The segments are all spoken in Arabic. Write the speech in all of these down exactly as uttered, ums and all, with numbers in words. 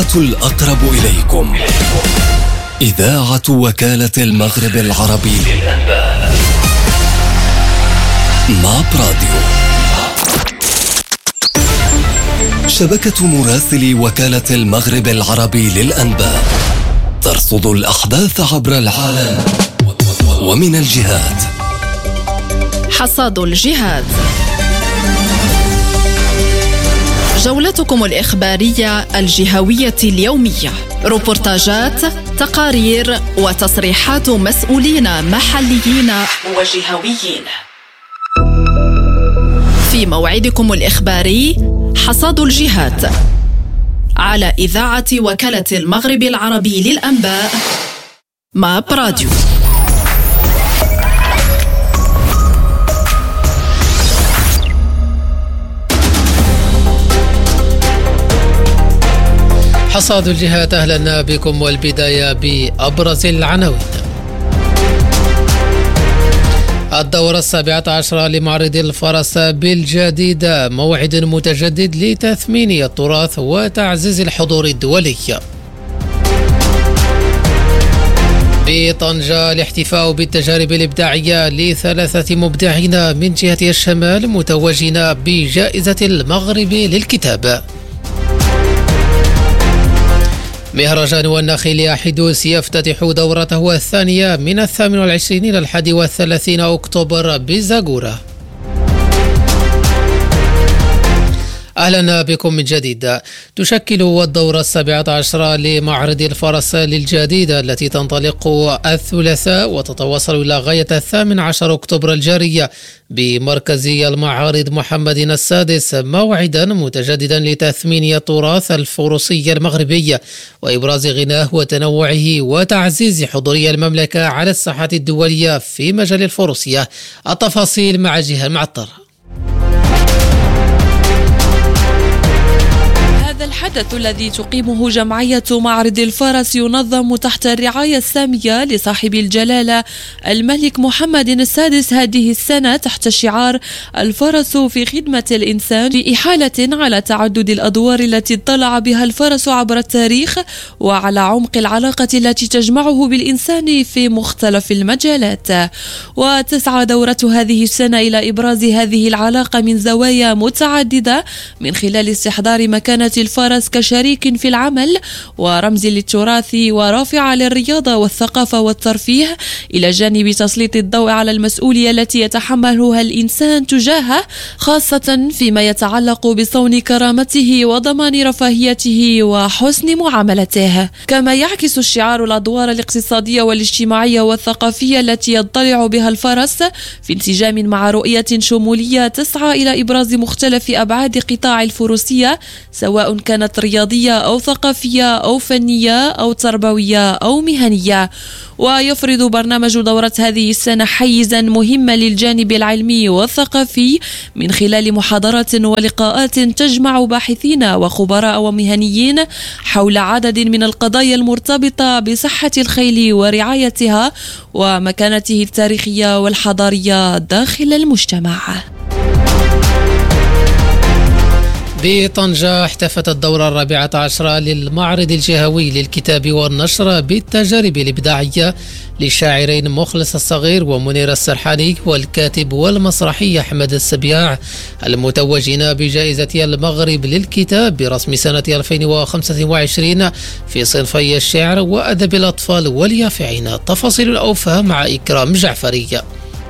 الأقرب إليكم إذاعة وكالة المغرب العربي للأنباء. ماب راديو، شبكة مراسلي وكالة المغرب العربي للأنباء، ترصد الأحداث عبر العالم ومن الجهات. حصاد الجهات، جولتكم الإخبارية الجهوية اليومية، روبورتاجات، تقارير وتصريحات مسؤولين محليين وجهويين. في موعدكم الإخباري حصاد الجهات على إذاعة وكالة المغرب العربي للأنباء ماب راديو. حصاد الجهات، أهلا بكم، والبداية بأبرز العناوين. الدورة السابعة عشرة لمعرض الفرس بالجديدة، موعد متجدد لتثمين التراث وتعزيز الحضور الدولي. بطنجة، الاحتفاء بالتجارب الإبداعية لثلاثة مبدعين من جهة الشمال متوجين بجائزة المغرب للكتاب. مهرجان والنخيل حدوث يفتتح دورته الثانية من الثامن والعشرين إلى الحادي والثلاثين أكتوبر بزاغورة. أهلا بكم من جديد. تشكل الدورة السابعة عشرة لمعرض الفرس للجديدة التي تنطلق الثلاثاء وتتواصل إلى غاية الثامن عشر أكتوبر الجارية بمركز المعارض محمد السادس، موعدا متجددا لتثمين التراث الفروسي المغربي وإبراز غناه وتنوعه وتعزيز حضورية المملكة على الساحات الدولية في مجال الفروسية. التفاصيل مع جهان معطر. الحدث الذي تقيمه جمعية معرض الفرس ينظم تحت الرعاية السامية لصاحب الجلالة الملك محمد السادس هذه السنة تحت شعار الفرس في خدمة الإنسان، بإحالة على تعدد الأدوار التي اطلع بها الفرس عبر التاريخ وعلى عمق العلاقة التي تجمعه بالإنسان في مختلف المجالات. وتسعى دورة هذه السنة إلى إبراز هذه العلاقة من زوايا متعددة من خلال استحضار مكانة الفرس كشريك في العمل ورمز للتراث ورافع للرياضة والثقافة والترفيه، إلى جانب تسليط الضوء على المسؤولية التي يتحملها الإنسان تجاهه، خاصة فيما يتعلق بصون كرامته وضمان رفاهيته وحسن معاملته. كما يعكس الشعار الأدوار الاقتصادية والاجتماعية والثقافية التي يضطلع بها الفرس في انسجام مع رؤية شمولية تسعى إلى إبراز مختلف أبعاد قطاع الفروسية، سواء كانت رياضية أو ثقافية أو فنية أو تربوية أو مهنية. ويفرض برنامج دورة هذه السنة حيزا مهما للجانب العلمي والثقافي من خلال محاضرات ولقاءات تجمع باحثين وخبراء ومهنيين حول عدد من القضايا المرتبطة بصحة الخيل ورعايتها ومكانته التاريخية والحضارية داخل المجتمع. بطنجة، احتفت الدورة الرابعة عشرة للمعرض الجهوي للكتاب والنشر بالتجارب الإبداعية لشاعرين مخلص الصغير ومنير السرحاني والكاتب والمسرحي أحمد السبياع، المتوجين بجائزة المغرب للكتاب برسم سنة ألفين وخمسة وعشرين في صنفي الشعر وأدب الأطفال واليافعين. تفاصيل الأوفى مع إكرام جعفرية.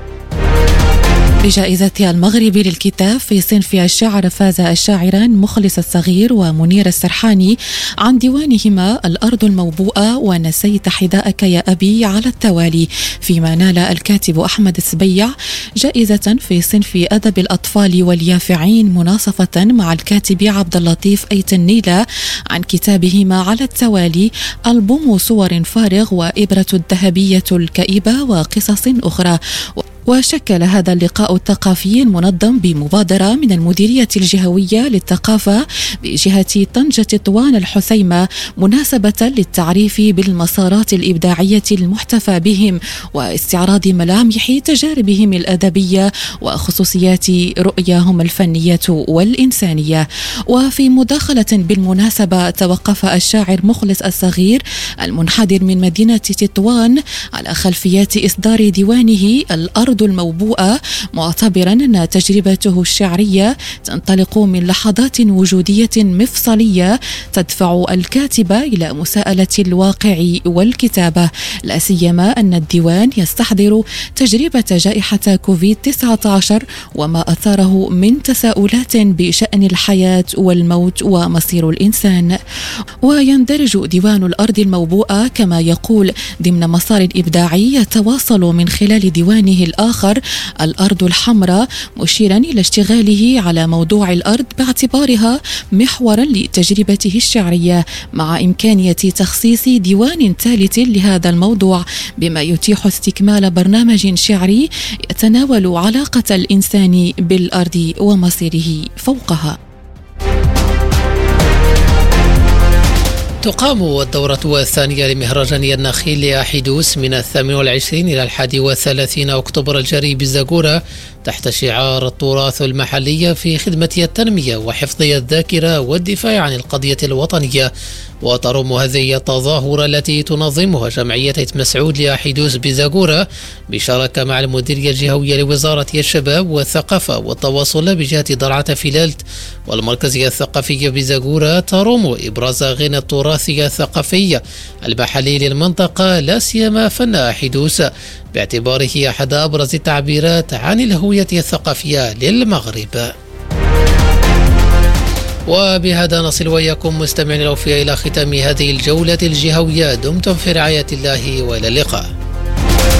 بجائزة المغرب للكتاب في صنف الشعر فاز الشاعران مخلص الصغير ومنير السرحاني عن ديوانهما الأرض الموبوءة ونسيت حذاءك يا أبي على التوالي، فيما نال الكاتب أحمد السبيع جائزة في صنف أدب الأطفال واليافعين مناصفة مع الكاتب عبد اللطيف أيت النيلة عن كتابهما على التوالي ألبوم صور فارغ وإبرة الذهبية الكئيبة وقصص أخرى. وشكل هذا اللقاء الثقافي المنظم بمبادرة من المديرية الجهوية للثقافة بجهة طنجة تطوان الحسيمة مناسبة للتعريف بالمسارات الإبداعية المحتفى بهم واستعراض ملامح تجاربهم الأدبية وخصوصيات رؤياهم الفنية والإنسانية. وفي مداخلة بالمناسبة توقف الشاعر مخلص الصغير المنحدر من مدينة تطوان على خلفيات إصدار ديوانه الأرض الموبوءة، معتبرا أن تجربته الشعرية تنطلق من لحظات وجودية مفصلية تدفع الكاتب إلى مساءلة الواقع والكتابة، لا سيما أن الديوان يستحضر تجربة جائحة كوفيد تسعة عشر وما أثاره من تساؤلات بشأن الحياة والموت ومصير الإنسان. ويندرج ديوان الأرض الموبوءة كما يقول ضمن مسار إبداعي يتواصل من خلال ديوانه الآخر الأرض الحمراء، مشيرا إلى اشتغاله على موضوع الأرض باعتبارها محورا لتجربته الشعرية، مع إمكانية تخصيص ديوان ثالث لهذا الموضوع بما يتيح استكمال برنامج شعري يتناول علاقة الإنسان بالأرض ومصيره فوقها. تقام الدورة الثانية لمهرجان النخيل لأحيدوس من الثامن والعشرين إلى الحادي والثلاثين أكتوبر الجاري بالزاغورة تحت شعار التراث المحلي في خدمة التنمية وحفظ الذاكرة والدفاع عن القضية الوطنية. وترم هذه التظاهرة التي تنظمها جمعية مسعود لأحيدوس بزاغورة بشراكة مع المديرية الجهوية لوزارة الشباب والثقافة والتواصل بجهة درعة فيلالت والمركزية الثقافية بزاغورة، ترم إبراز غنى التراث الثقافي المحلي للمنطقة، لا سيما فن أحيدوس باعتباره أحد أبرز التعبيرات عن الهوية الثقافية للمغرب. وبهذا نصل وإياكم مستمعين الأوفياء إلى ختام هذه الجولة الجهوية. دمتم في رعاية الله وإلى اللقاء.